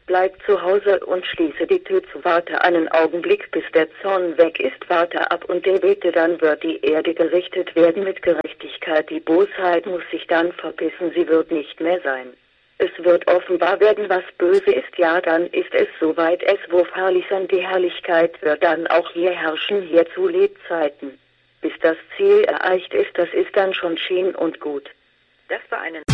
Bleib zu Hause und schließe die Tür zu. Warte einen Augenblick, bis der Zorn weg ist. Warte ab und der bete, dann wird die Erde gerichtet werden mit Gerechtigkeit. Die Bosheit muss sich dann verbissen, sie wird nicht mehr sein. Es wird offenbar werden, was böse ist, ja, dann ist es soweit, es wo herrlich an die Herrlichkeit wird dann auch hier herrschen, hier zu Lebzeiten. Bis das Ziel erreicht ist, das ist dann schon schön und gut. Das war eine